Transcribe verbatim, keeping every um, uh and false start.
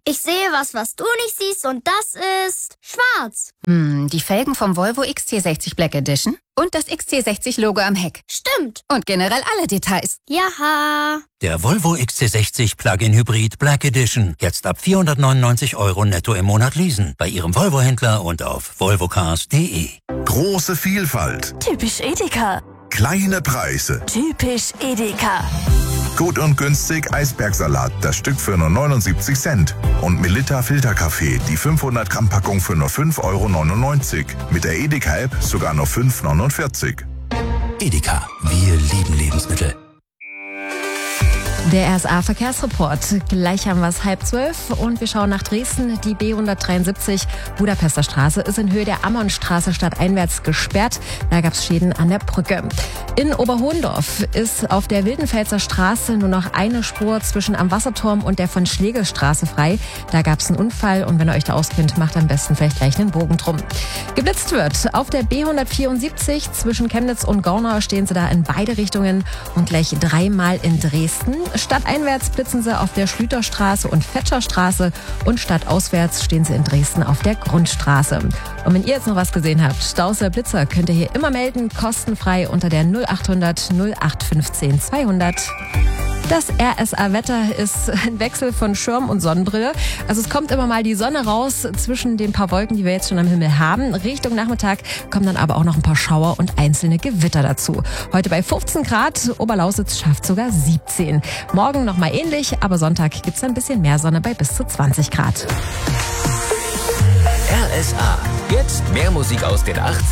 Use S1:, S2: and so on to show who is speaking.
S1: Ich sehe was, was du nicht siehst und das ist schwarz.
S2: Hm, die Felgen vom Volvo X C sechzig Black Edition und das X C sechzig Logo am Heck.
S1: Stimmt.
S2: Und generell alle Details.
S1: Jaha.
S3: Der Volvo X C sechzig Plug-in Hybrid Black Edition. Jetzt ab vierhundertneunundneunzig Euro netto im Monat leasen. Bei Ihrem Volvo-Händler und auf volvocars punkt de.
S4: Große Vielfalt.
S5: Typisch Edeka.
S4: Kleine Preise.
S5: Typisch Edeka.
S4: Gut und günstig Eisbergsalat, das Stück für nur neunundsiebzig Cent. Und Melitta Filterkaffee, die fünfhundert Gramm Packung für nur fünf Euro neunundneunzig. Mit der Edeka-App sogar nur fünf Euro neunundvierzig.
S3: Edeka, wir lieben Lebensmittel.
S6: Der R S A-Verkehrsreport. Gleich haben wir es halb zwölf und wir schauen nach Dresden. Die B hundertdreiundsiebzig Budapester Straße ist in Höhe der Ammonstraße stadteinwärts gesperrt. Da gab es Schäden an der Brücke. In Oberhohendorf ist auf der Wildenfelser Straße nur noch eine Spur zwischen am Wasserturm und der von Schlegelstraße frei. Da gab es einen Unfall und wenn ihr euch da auskennt, macht am besten vielleicht gleich einen Bogen drum. Geblitzt wird auf der B hundertvierundsiebzig zwischen Chemnitz und Gornau stehen sie da in beide Richtungen und gleich dreimal in Dresden. Stadteinwärts blitzen sie auf der Schlüterstraße und Fetscherstraße und stadtauswärts stehen sie in Dresden auf der Grundstraße. Und wenn ihr jetzt noch was gesehen habt, Staus oder Blitzer, könnt ihr hier immer melden, kostenfrei unter der null achthundert null acht fünfzehn zweihundert. Das R S A-Wetter ist ein Wechsel von Schirm und Sonnenbrille. Also es kommt immer mal die Sonne raus zwischen den paar Wolken, die wir jetzt schon am Himmel haben. Richtung Nachmittag kommen dann aber auch noch ein paar Schauer und einzelne Gewitter dazu. Heute bei fünfzehn Grad, Oberlausitz schafft sogar siebzehn. Morgen nochmal ähnlich, aber Sonntag gibt's dann ein bisschen mehr Sonne bei bis zu zwanzig Grad.
S7: R S A. Jetzt mehr Musik aus den achtziger